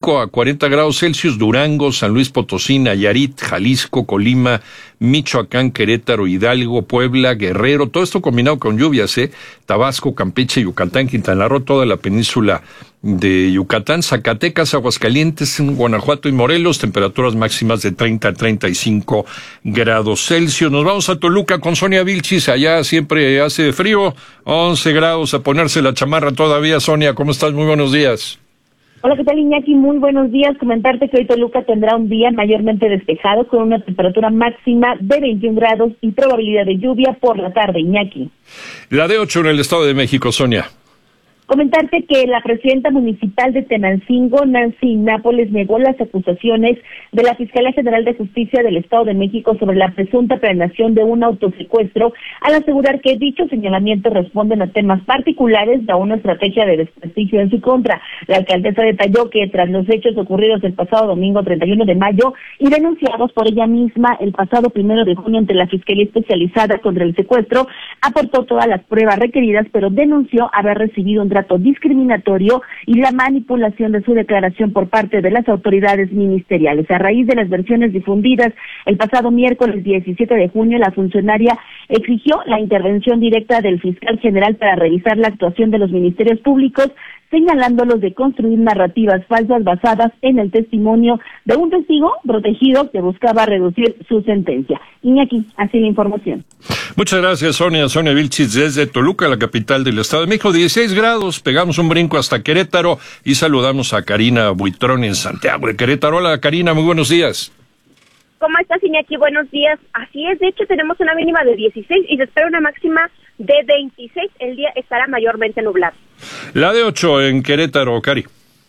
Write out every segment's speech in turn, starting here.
35 a 40 grados Celsius, Durango, San Luis Potosí, Nayarit, Jalisco, Colima, Michoacán, Querétaro, Hidalgo, Puebla, Guerrero, todo esto combinado con lluvias, Tabasco, Campeche, Yucatán, Quintana Roo, toda la península de Yucatán, Zacatecas, Aguascalientes, Guanajuato y Morelos, temperaturas máximas de 30 a 35 grados Celsius. Nos vamos a Toluca con Sonia Vilchis, allá siempre hace frío, 11 grados, a ponerse la chamarra todavía. Sonia, ¿cómo estás? Muy buenos días. Hola, ¿qué tal, Iñaki? Muy buenos días. Comentarte que hoy Toluca tendrá un día mayormente despejado con una temperatura máxima de 21 grados y probabilidad de lluvia por la tarde, Iñaki. La D8 en el Estado de México, Sonia. Comentarte que la presidenta municipal de Tenancingo, Nancy Nápoles, negó las acusaciones de la Fiscalía General de Justicia del Estado de México sobre la presunta planeación de un autosecuestro, al asegurar que dichos señalamientos responden a temas particulares de una estrategia de desprestigio en su contra. La alcaldesa detalló que tras los hechos ocurridos el pasado domingo 31 de mayo y denunciados por ella misma el pasado 1 de junio ante la Fiscalía Especializada contra el Secuestro, aportó todas las pruebas requeridas, pero denunció haber recibido un trato discriminatorio y la manipulación de su declaración por parte de las autoridades ministeriales. A raíz de las versiones difundidas el pasado miércoles 17 de junio, la funcionaria exigió la intervención directa del fiscal general para revisar la actuación de los ministerios públicos, señalándolos de construir narrativas falsas basadas en el testimonio de un testigo protegido que buscaba reducir su sentencia. Iñaki, así la información. Muchas gracias, Sonia. Sonia Vilchis desde Toluca, la capital del Estado de México. 16 grados, pegamos un brinco hasta Querétaro y saludamos a Karina Buitrón en Santiago de Querétaro. Hola, Karina, muy buenos días. ¿Cómo estás, Iñaki? Buenos días. Así es, de hecho tenemos una mínima de 16 y se espera una máxima de 26. El día estará mayormente nublado. La D8 en Querétaro, Cari.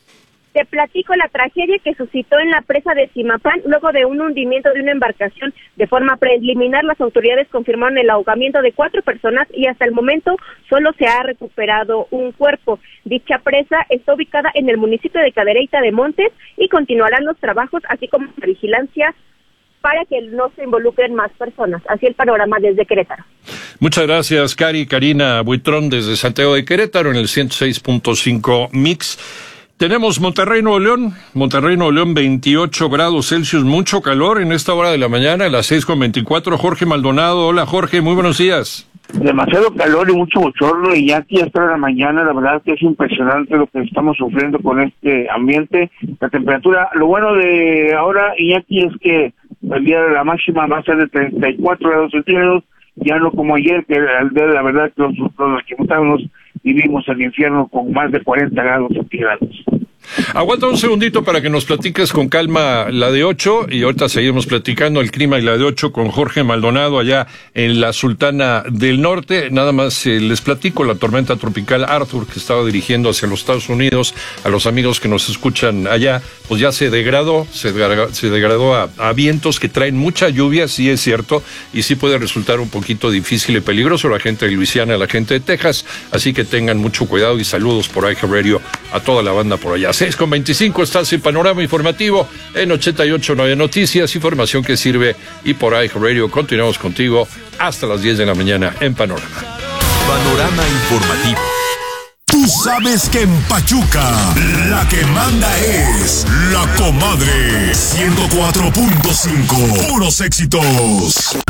Te platico la tragedia que suscitó en la presa de Zimapán luego de un hundimiento de una embarcación. De forma preliminar, las autoridades confirmaron el ahogamiento de 4 personas y hasta el momento solo se ha recuperado un cuerpo. Dicha presa está ubicada en el municipio de Cadereyta de Montes y continuarán los trabajos, así como la vigilancia para que no se involucren más personas. Así el panorama desde Querétaro. Muchas gracias, Karina Buitrón desde Santiago de Querétaro en el 106.5 Mix. Tenemos Monterrey, Nuevo León, 28 grados Celsius, mucho calor en esta hora de la mañana, a las 6:24. Jorge Maldonado, hola Jorge, muy buenos días. Demasiado calor y mucho bochorno, y ya aquí hasta la mañana, la verdad que es impresionante lo que estamos sufriendo con este ambiente. La temperatura, lo bueno de ahora, y aquí es que el día de la máxima va a ser de 34 grados centígrados, ya no como ayer, que la verdad que los mexicanos vivimos el infierno con más de 40 grados centígrados. Aguanta un segundito para que nos platiques con calma la de 8 y ahorita seguimos platicando el clima y la de 8 con Jorge Maldonado allá en la Sultana del Norte. Nada más les platico la tormenta tropical Arthur que estaba dirigiendo hacia los Estados Unidos. A los amigos que nos escuchan allá, pues ya se degradó a vientos que traen mucha lluvia, sí es cierto, y sí puede resultar un poquito difícil y peligroso la gente de Luisiana, la gente de Texas, así que tengan mucho cuidado y saludos por iHeartRadio a toda la banda por allá. 6:25, estás en Panorama Informativo en 88.9 Noticias, información que sirve, y por iHeartRadio continuamos contigo hasta las 10 de la mañana en Panorama. Panorama Informativo. Tú sabes que en Pachuca la que manda es La Comadre 104.5. Puros éxitos.